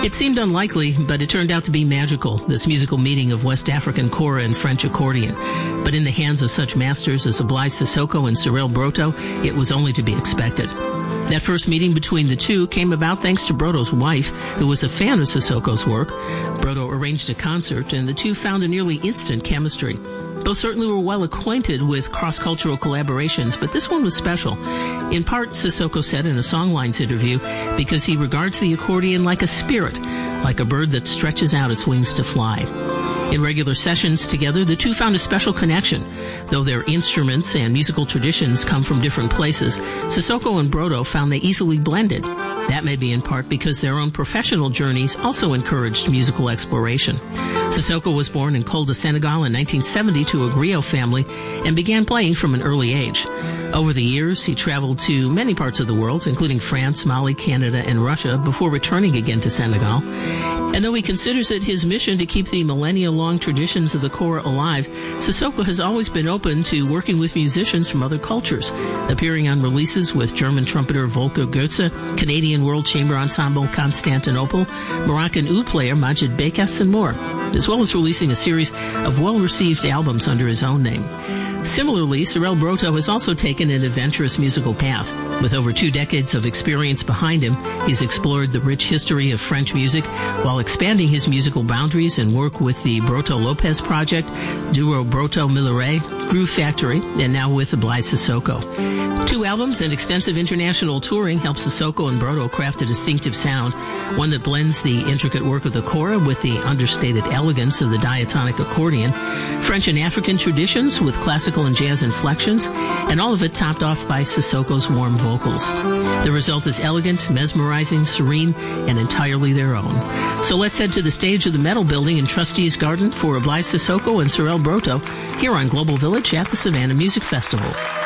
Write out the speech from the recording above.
It seemed unlikely, but it turned out to be magical, this musical meeting of West African kora and French accordion. But in the hands of such masters as Blaise Sissoko and Cyril Broto, it was only to be expected. That first meeting between the two came about thanks to Broto's wife, who was a fan of Sissoko's work. Broto arranged a concert, and the two found a nearly instant chemistry. Both certainly were well acquainted with cross-cultural collaborations, but this one was special. In part, Sissoko said in a Songlines interview, because he regards the accordion like a spirit, like a bird that stretches out its wings to fly. In regular sessions together, the two found a special connection. Though their instruments and musical traditions come from different places, Sissoko and Broto found they easily blended. That may be in part because their own professional journeys also encouraged musical exploration. Sissoko was born in Col de Senegal in 1970 to a griot family and began playing from an early age. Over the years, he traveled to many parts of the world, including France, Mali, Canada, and Russia, before returning again to Senegal. And though he considers it his mission to keep the millennia-long traditions of the kora alive, Sissoko has always been open to working with musicians from other cultures, appearing on releases with German trumpeter Volker Goetze, Canadian World Chamber Ensemble Constantinople, Moroccan oud player Majid Bekas, and more, as well as releasing a series of well-received albums under his own name. Similarly, Cyril Broto has also taken an adventurous musical path. With over 2 decades of experience behind him, he's explored the rich history of French music while expanding his musical boundaries and work with the Broto Lopez Project, duo Broto Milleret, Groove Factory, and now with Blaise Sissoko. 2 albums and extensive international touring helped Sissoko and Broto craft a distinctive sound, one that blends the intricate work of the kora with the understated elegance of the diatonic accordion, French and African traditions with classical and jazz inflections, and all of it topped off by Sissoko's warm vocals. The result is elegant, mesmerizing, serene, and entirely their own. So let's head to the stage of the Metal Building in Trustees Garden for Blaise Sissoko and Cyril Broto here on Global Village at the Savannah Music Festival.